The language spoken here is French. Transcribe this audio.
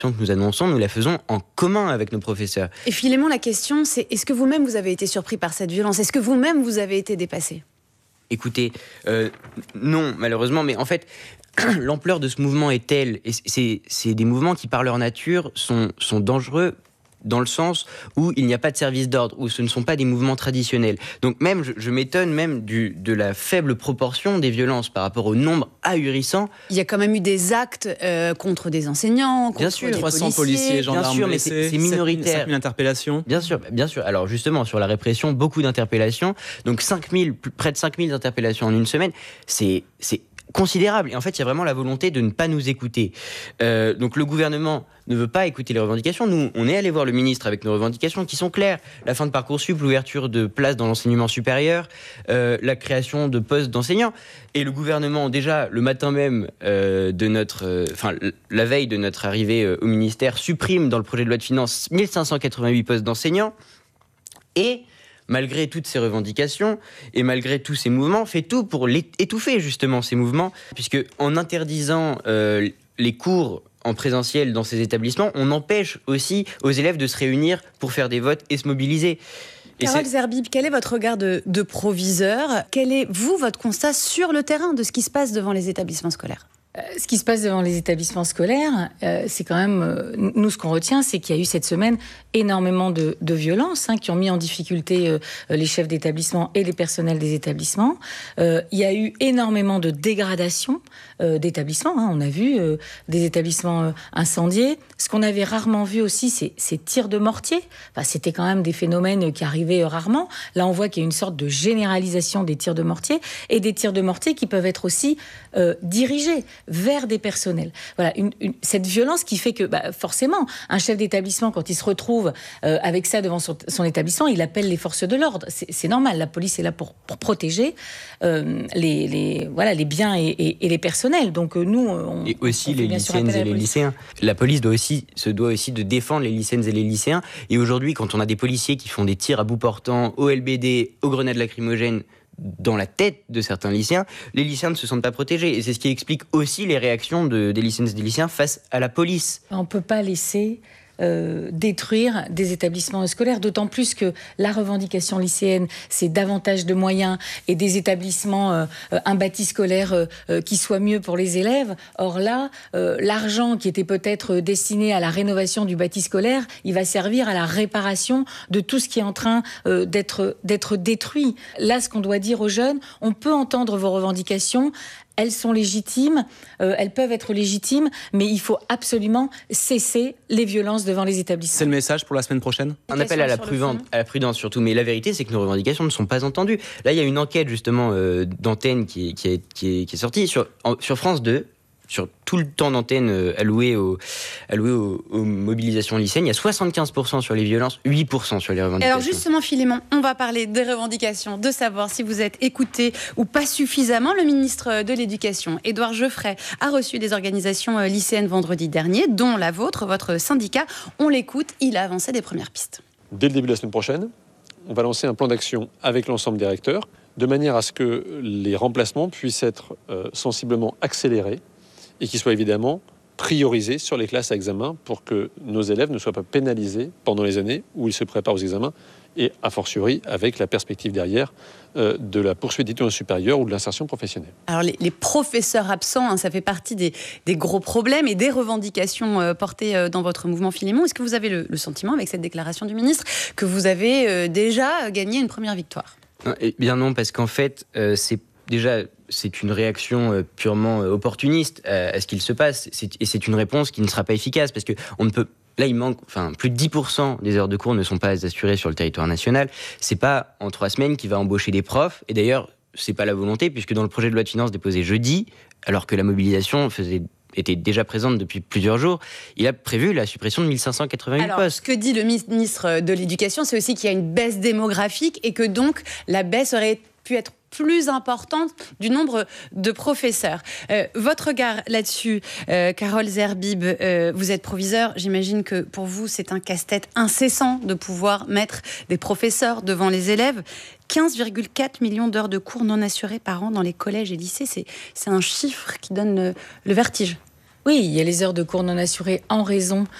que nous annonçons, nous la faisons en commun avec nos professeurs. Et finalement, la question, c'est est-ce que vous-même, vous avez été surpris par cette violence ? Est-ce que vous-même, vous avez été dépassé ? Écoutez, non, malheureusement, mais en fait, l'ampleur de ce mouvement est telle, et c'est des mouvements qui, par leur nature, sont dangereux dans le sens où il n'y a pas de service d'ordre, où ce ne sont pas des mouvements traditionnels. Donc même, je m'étonne même de la faible proportion des violences par rapport au nombre ahurissant. Il y a quand même eu des actes contre des enseignants, contre des 300 policiers, gendarmes bien sûr, mais blessés, c'est minoritaire. 5000 interpellations. Bien sûr. Alors justement, sur la répression, beaucoup d'interpellations. Donc près de 5000 interpellations en une semaine, c'est considérable. Et en fait, il y a vraiment la volonté de ne pas nous écouter. Donc le gouvernement ne veut pas écouter les revendications. Nous, on est allé voir le ministre avec nos revendications qui sont claires. La fin de Parcoursup, l'ouverture de places dans l'enseignement supérieur, la création de postes d'enseignants. Et le gouvernement, déjà, le matin même la veille de notre arrivée au ministère, supprime dans le projet de loi de finances 1588 postes d'enseignants. Et malgré toutes ces revendications et malgré tous ces mouvements, fait tout pour étouffer justement ces mouvements, puisque en interdisant les cours en présentiel dans ces établissements, on empêche aussi aux élèves de se réunir pour faire des votes et se mobiliser. Carole Zerbib, quel est votre regard de proviseur ? Quel est, votre constat sur le terrain de ce qui se passe devant les établissements scolaires ? Ce qui se passe devant les établissements scolaires, c'est quand même... nous, ce qu'on retient, c'est qu'il y a eu cette semaine énormément de violences qui ont mis en difficulté les chefs d'établissement et les personnels des établissements. Il y a eu énormément de dégradation d'établissements. On a vu des établissements incendiés. Ce qu'on avait rarement vu aussi, c'est ces tirs de mortier. Enfin, c'était quand même des phénomènes qui arrivaient rarement. Là, on voit qu'il y a une sorte de généralisation des tirs de mortier et des tirs de mortier qui peuvent être aussi dirigés vers des personnels. Voilà, cette violence qui fait que, forcément, un chef d'établissement, quand il se retrouve avec ça devant son établissement, il appelle les forces de l'ordre. C'est normal, la police est là pour protéger les biens et les personnels. Donc nous, et aussi les lycéennes et les lycéens. La police se doit aussi de défendre les lycéennes et les lycéens. Et aujourd'hui, quand on a des policiers qui font des tirs à bout portant, au LBD, aux grenades lacrymogènes, dans la tête de certains lycéens, les lycéens ne se sentent pas protégés. Et c'est ce qui explique aussi les réactions des lycéennes et des lycéens face à la police. On ne peut pas laisser détruire des établissements scolaires, d'autant plus que la revendication lycéenne, c'est davantage de moyens et des établissements, un bâti scolaire qui soit mieux pour les élèves. Or là, l'argent qui était peut-être destiné à la rénovation du bâti scolaire, il va servir à la réparation de tout ce qui est en train d'être détruit. Là, ce qu'on doit dire aux jeunes, on peut entendre vos revendications, elles sont légitimes, elles peuvent être légitimes, mais il faut absolument cesser les violences devant les établissements. C'est le message pour la semaine prochaine ? Un appel à la prudence surtout, mais la vérité c'est que nos revendications ne sont pas entendues. Là il y a une enquête justement d'antenne qui est sortie sur France 2, sur tout le temps d'antenne alloué aux mobilisations lycéennes. Il y a 75% sur les violences, 8% sur les revendications. Alors justement, Philémon, on va parler des revendications, de savoir si vous êtes écouté ou pas suffisamment. Le ministre de l'Éducation, Édouard Geoffrey, a reçu des organisations lycéennes vendredi dernier, dont la vôtre, votre syndicat. On l'écoute, il a avancé des premières pistes. Dès le début de la semaine prochaine, on va lancer un plan d'action avec l'ensemble des recteurs, de manière à ce que les remplacements puissent être sensiblement accélérés et qui soit évidemment priorisé sur les classes à examen pour que nos élèves ne soient pas pénalisés pendant les années où ils se préparent aux examens et, a fortiori, avec la perspective derrière de la poursuite d'études supérieures ou de l'insertion professionnelle. Alors les professeurs absents, ça fait partie des gros problèmes et des revendications portées dans votre mouvement Philémon. Est-ce que vous avez le sentiment, avec cette déclaration du ministre, que vous avez déjà gagné une première victoire ? Eh bien non, parce qu'en fait, c'est une réaction purement opportuniste à ce qu'il se passe. Et c'est une réponse qui ne sera pas efficace, parce que on ne peut... Là, il manque, plus de 10% des heures de cours ne sont pas assurées sur le territoire national. C'est pas en 3 semaines qu'il va embaucher des profs. Et d'ailleurs, c'est pas la volonté, puisque dans le projet de loi de finances déposé jeudi, alors que la mobilisation était déjà présente depuis plusieurs jours, il a prévu la suppression de 1588 postes. Alors, ce que dit le ministre de l'Éducation, c'est aussi qu'il y a une baisse démographique et que donc la baisse aurait pu être plus importante du nombre de professeurs. Votre regard là-dessus, Carole Zerbib, vous êtes proviseur, j'imagine que pour vous c'est un casse-tête incessant de pouvoir mettre des professeurs devant les élèves. 15,4 millions d'heures de cours non assurées par an dans les collèges et lycées, c'est un chiffre qui donne le vertige. Oui, il y a les heures de cours non assurées en raison